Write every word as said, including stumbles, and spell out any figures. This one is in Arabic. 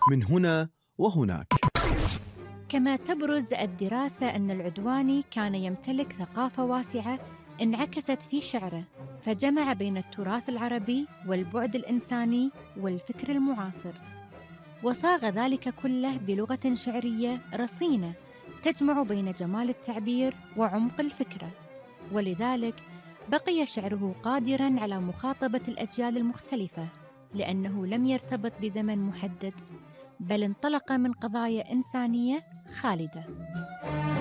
من هنا وهناك. كما تبرز الدراسة أن العدواني كان يمتلك ثقافة واسعة انعكست في شعره، فجمع بين التراث العربي والبعد الإنساني والفكر المعاصر، وصاغ ذلك كله بلغة شعرية رصينة تجمع بين جمال التعبير وعمق الفكرة، ولذلك بقي شعره قادراً على مخاطبة الأجيال المختلفة، لأنه لم يرتبط بزمن محدد، بل انطلق من قضايا إنسانية خالدة.